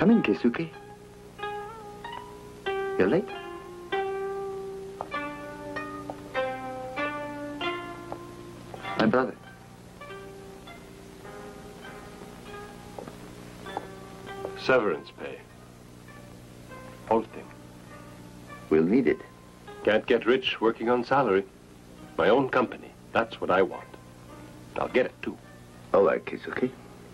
Come in, Keisuke. You're late. My brother. Severance pay. Whole thing. We'll need it. Can't get rich working on salary. My own company. That's what I want. I'll get it, too. All right, Keisuke.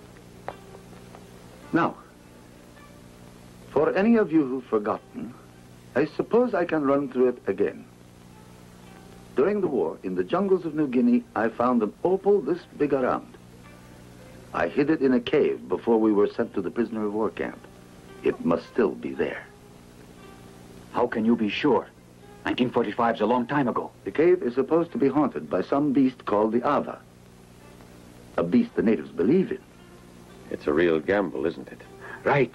Now, for any of you who've forgotten, I suppose I can run through it again. During the war, in the jungles of New Guinea, I found an opal this big around. I hid it in a cave before we were sent to the prisoner of war camp. It must still be there. How can you be sure? 1945's a long time ago. The cave is supposed to be haunted by some beast called the Ava. A beast the natives believe in. It's a real gamble, isn't it? Right.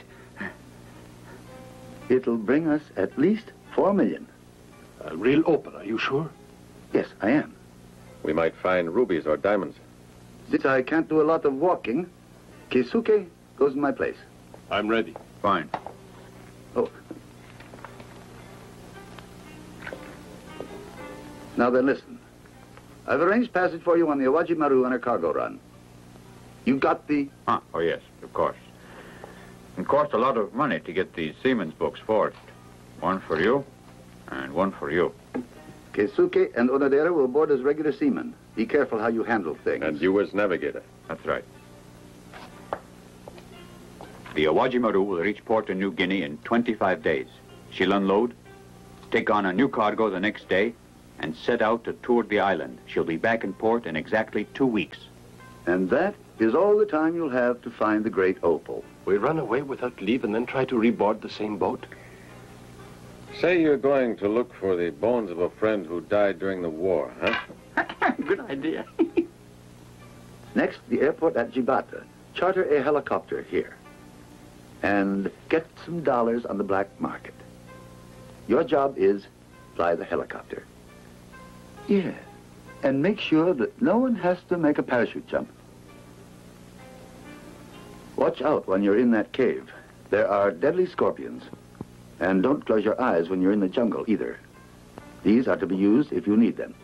It'll bring us at least 4 million. A real opal, are you sure? Yes, I am. We might find rubies or diamonds. Since I can't do a lot of walking, Keisuke goes in my place. I'm ready. Fine. Oh. Now then, listen. I've arranged passage for you on the Awaji Maru on a cargo run. You got the... Oh, yes, of course. It cost a lot of money to get these seaman's books forged. One for you, and one for you. Keisuke and Onodera will board as regular seamen. Be careful how you handle things. And you as navigator. That's right. The Awaji Maru will reach port in New Guinea in 25 days. She'll unload, take on a new cargo the next day, and set out to tour the island. She'll be back in port in exactly 2 weeks. And that is all the time you'll have to find the great opal. We run away without leave and then try to reboard the same boat? Say you're going to look for the bones of a friend who died during the war, huh? Good idea. Next, the airport at Jibata. Charter a helicopter here. And get some dollars on the black market. Your job is fly the helicopter. Yeah. And make sure that no one has to make a parachute jump. Watch out when you're in that cave. There are deadly scorpions. And don't close your eyes when you're in the jungle either. These are to be used if you need them.